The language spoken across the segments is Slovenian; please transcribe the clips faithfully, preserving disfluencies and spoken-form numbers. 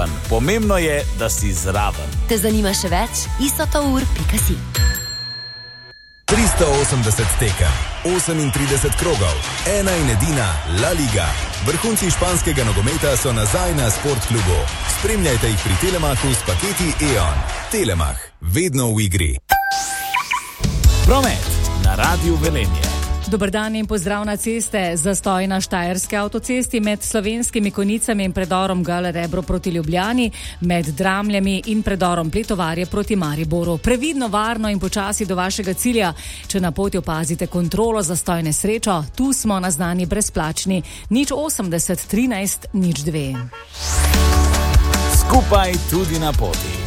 manj. Pomembno je, da si zraven. Te zanima še več? isotour pika si. tristo osemdeset tekem, osemintrideset krogov, ena in edina La Liga. Vrhunci španskega nogometa so nazaj na Sportklubu. Spremljajte jih pri Telemachu s paketi E O N. Telemach, vedno v igri. Promet na Radiu Velenje. Dober dan in pozdrav na ceste. Zastoj na Štajerski avtocesti med Slovenskimi Konjicami in predorom Gale Rebro proti Ljubljani, med Dramljami in predorom Pletovarje proti Mariboru. Previdno, varno in počasi do vašega cilja. Če na poti opazite kontrolo zastoj nesrečo, tu smo naznani brezplačni. nič osemdeset trinajst nič dve. Skupaj tudi na poti.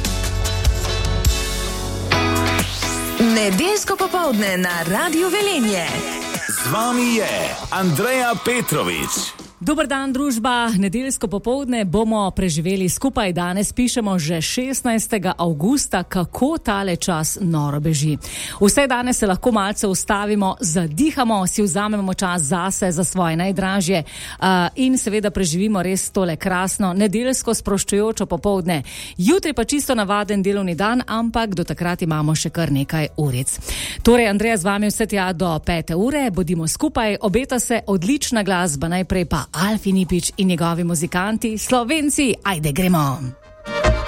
Nedeljsko popoldne na Radiu Velenje. Z vami je Andreja Petrovič. Dober dan, družba. Nedeljsko popoldne bomo preživeli skupaj. Danes pišemo že šestnajstega avgusta. Kako tale čas noro beži. Vse danes se lahko malce ustavimo, zadihamo, si vzamemo čas zase, za svoje najdražje uh, in seveda preživimo res tole krasno nedeljsko sproščujočo popoldne. Jutri pa čisto navaden delovni dan, ampak do takrat imamo še kar nekaj uric. Torej, Andreja z vami vse tja do pete ure. Bodimo skupaj. Obeta se odlična glasba. Najprej pa Alfi Nipič in njegovi muzikanti, Slovenci. Ajde, gremo!